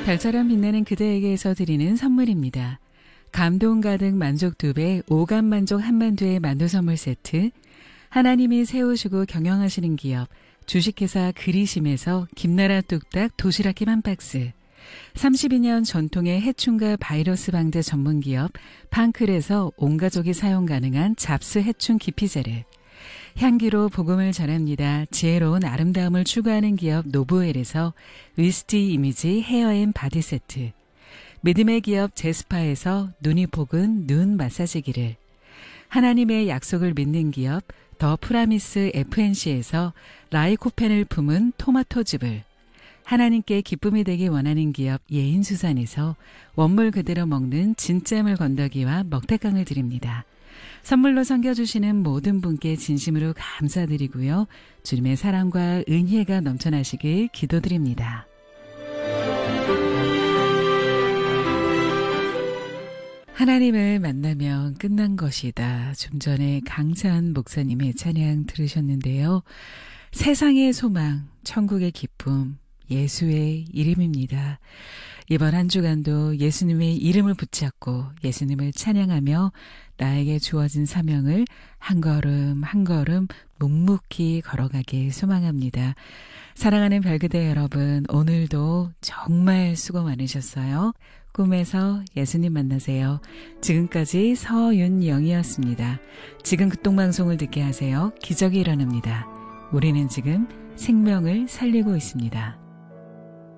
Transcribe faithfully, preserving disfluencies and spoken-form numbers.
별처럼 빛나는 그대에게서 드리는 선물입니다. 감동 가득 만족 두 배, 오감 만족 한만두의 만두 선물 세트, 하나님이 세우시고 경영하시는 기업, 주식회사 그리심에서 김나라 뚝딱 도시락김 한 박스, 삼십이 년 전통의 해충과 바이러스 방제 전문기업 팡클에서 온 가족이 사용 가능한 잡스 해충 기피제를, 향기로 복음을 전합니다. 지혜로운 아름다움을 추구하는 기업 노브웰에서 위스티 이미지 헤어앤 바디 세트, 믿음의 기업 제스파에서 눈이 복은 눈 마사지기를, 하나님의 약속을 믿는 기업 더 프라미스 에프엔씨에서 라이코펜을 품은 토마토즙을, 하나님께 기쁨이 되기 원하는 기업 예인수산에서 원물 그대로 먹는 진짜물 건더기와 먹태깡을 드립니다. 선물로 섬겨주시는 모든 분께 진심으로 감사드리고요. 주님의 사랑과 은혜가 넘쳐나시길 기도드립니다. 하나님을 만나면 끝난 것이다. 좀 전에 강산 목사님의 찬양 들으셨는데요. 세상의 소망, 천국의 기쁨, 예수의 이름입니다. 이번 한 주간도 예수님의 이름을 붙잡고 예수님을 찬양하며 나에게 주어진 사명을 한 걸음 한 걸음 묵묵히 걸어가길 소망합니다. 사랑하는 별그대 여러분, 오늘도 정말 수고 많으셨어요. 꿈에서 예수님 만나세요. 지금까지 서윤영이었습니다. 지금 극동방송을 듣게 하세요. 기적이 일어납니다. 우리는 지금 생명을 살리고 있습니다.